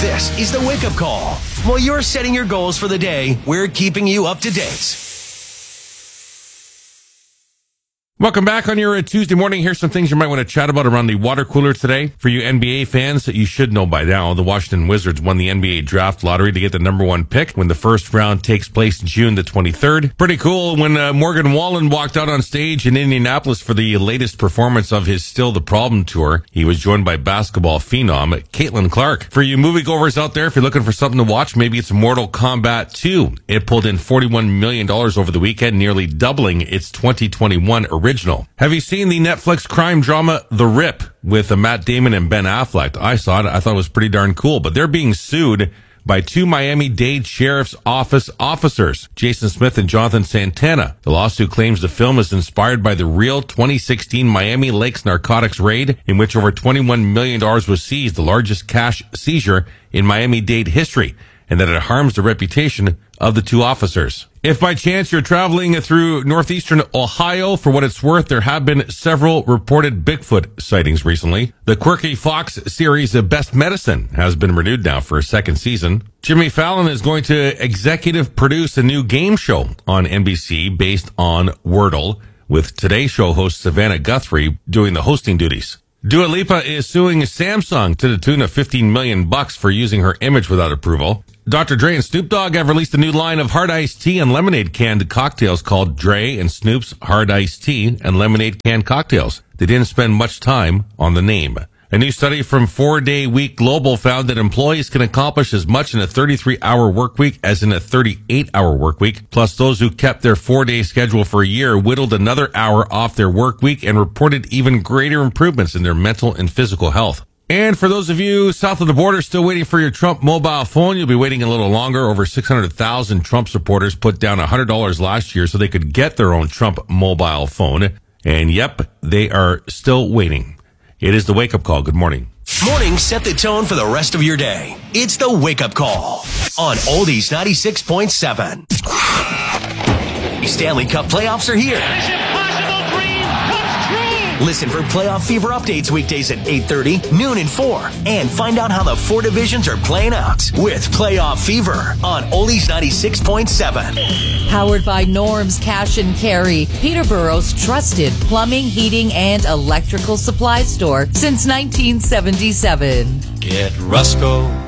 This is the Wake Up Call. While you're setting your goals for the day, we're keeping you up to date. Welcome back on your Tuesday morning. Here's some things you might want to chat about around the water cooler today. For you NBA fans, you should know by now, the Washington Wizards won the NBA draft lottery to get the number one pick when the first round takes place June the 23rd. Pretty cool when Morgan Wallen walked out on stage in Indianapolis for the latest performance of his Still the Problem tour. He was joined by basketball phenom Caitlin Clark. For you moviegoers out there, if you're looking for something to watch, maybe it's Mortal Kombat 2. It pulled in $41 million over the weekend, nearly doubling its 2021 original. Have you seen the Netflix crime drama The Rip with Matt Damon and Ben Affleck? I saw it. I thought it was pretty darn cool, but they're being sued by two Miami-Dade Sheriff's Office officers, Jason Smith and Jonathan Santana. The lawsuit claims the film is inspired by the real 2016 Miami Lakes narcotics raid, in which over $21 million was seized, the largest cash seizure in Miami-Dade history, and that it harms the reputation of the two officers. If by chance you're traveling through northeastern Ohio, for what it's worth, there have been several reported Bigfoot sightings recently. The quirky Fox series Best Medicine has been renewed now for a second season. Jimmy Fallon is going to executive produce a new game show on NBC based on Wordle, with Today Show host Savannah Guthrie doing the hosting duties. Dua Lipa is suing Samsung to the tune of $15 million for using her image without approval. Dr. Dre and Snoop Dogg have released a new line of hard iced tea and lemonade canned cocktails called Dre and Snoop's Hard Iced Tea and Lemonade Canned Cocktails. They didn't spend much time on the name. A new study from 4-Day Week Global found that employees can accomplish as much in a 33-hour work week as in a 38-hour work week. Plus, those who kept their 4-day schedule for a year whittled another hour off their work week and reported even greater improvements in their mental and physical health. And for those of you south of the border still waiting for your Trump mobile phone, you'll be waiting a little longer. Over 600,000 Trump supporters put down $100 last year so they could get their own Trump mobile phone. And yep, they are still waiting. It is the Wake Up Call. Good morning. Mornings set the tone for the rest of your day. It's the Wake Up Call on Oldies 96.7. Stanley Cup playoffs are here. This impossible dream comes true. Listen for playoff fever updates weekdays at 8:30, noon, and 4. And find out how the four divisions are playing out with Playoff Fever on Oldies 96.7. Powered by Norm's Cash and Carry, Peterborough's trusted plumbing, heating, and electrical supply store since 1977. Get Rusco